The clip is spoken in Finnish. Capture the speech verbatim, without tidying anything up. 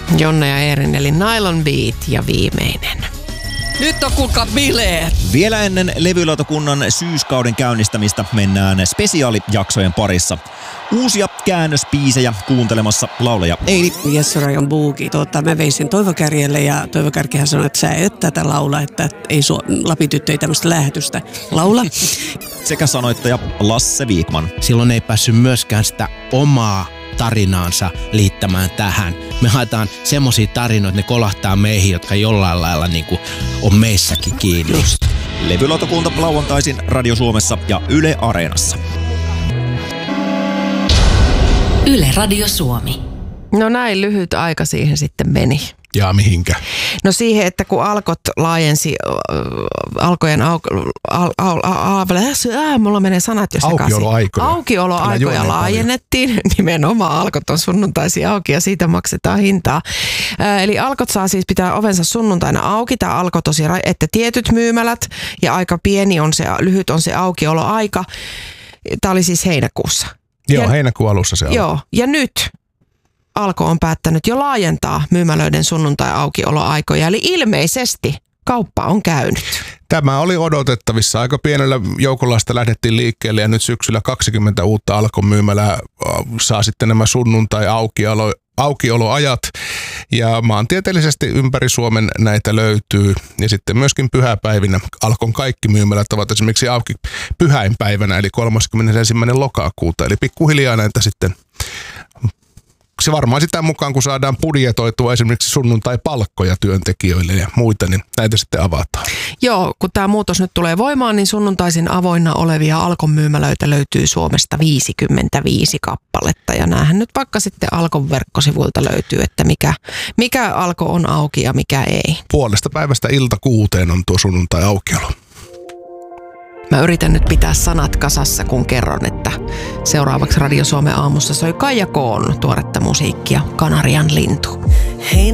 Jonne ja Eerin eli Nylon Beat ja viimeinen. Nyt on kuulkaa bileet! Vielä ennen levylautakunnan syyskauden käynnistämistä mennään spesiaalijaksojen parissa. Uusia käännöspiisejä kuuntelemassa laulaja Eili. Jesse-Rajan Boogie. Tuota, mä vein sen Toivo Kärjelle ja Toivo Kärkihän sanoi, että sä et tätä laula, että ei su- Lapityttö ei tämmöistä lähetystä laula. Sekä sanoittaja Lasse Viikman. Silloin ei päässyt myöskään sitä omaa tarinaansa liittämään tähän. Me haetaan semmosia tarinoita, että ne kolahtaa meihin, jotka jollain lailla niin kuin on meissäkin kiinni. Just. Levylautakunta lauantaisin Radio Suomessa ja Yle Areenassa. Yle Radio Suomi. No näin lyhyt aika siihen sitten meni. Ja mihinkä? No siihen, että kun Alkot laajensi äh, alkojen au, al, al, al, al, mulla menee sanat jo sekaisin. Aukioloaikoja. Aukioloaikoja laajennettiin. Nimenomaan Alkot on sunnuntaisia auki ja siitä maksetaan hintaa. Äh, eli Alkot saa siis pitää ovensa sunnuntaina auki. Tämä alkoi tosi, että tietyt myymälät ja aika pieni on se, lyhyt on se aukioloaika. Tämä oli siis heinäkuussa. Joo, ja, heinäkuun alussa se on. Joo, ja nyt Alko on päättänyt jo laajentaa myymälöiden sunnuntai-aukioloaikoja, eli ilmeisesti kauppa on käynyt. Tämä oli odotettavissa. Aika pienellä joukolla sitä lähdettiin liikkeelle ja nyt syksyllä kaksikymmentä uutta Alkon myymälää saa sitten nämä sunnuntai-aukiolo, aukioloajat. Ja maantieteellisesti ympäri Suomen näitä löytyy. Ja sitten myöskin pyhäpäivinä Alkon kaikki myymälät ovat esimerkiksi auki pyhäinpäivänä, eli kolmaskymmenesensimmäinen lokakuuta. Eli pikkuhiljaa näitä sitten... Se varmaan sitä mukaan, kun saadaan budjetoitua esimerkiksi sunnuntai-palkkoja työntekijöille ja muita, niin näitä sitten avataan. Joo, kun tämä muutos nyt tulee voimaan, niin sunnuntaisin avoinna olevia Alkon myymälöitä löytyy Suomesta viisikymmentäviisi kappaletta. Ja näähän nyt vaikka sitten Alkon verkkosivuilta löytyy, että mikä, mikä Alko on auki ja mikä ei. Puolesta päivästä ilta kuuteen on tuo sunnuntai-aukiolo. Mä yritän nyt pitää sanat kasassa, kun kerron, että seuraavaksi Radio Suomen aamussa soi Kaija Koon tuoretta musiikkia, Kanarian lintu. Hei